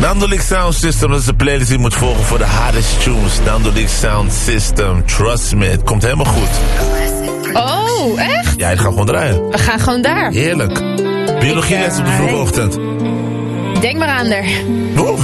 Nandolik Sound System, dat is de playlist die je moet volgen voor de hardest tunes. Nandolik Sound System, trust me, het komt helemaal goed. Oh, echt? Ja, het gaat gewoon draaien. We gaan gewoon daar. Heerlijk. Biologieles op de vroege ochtend. Denk maar aan er. Oeh.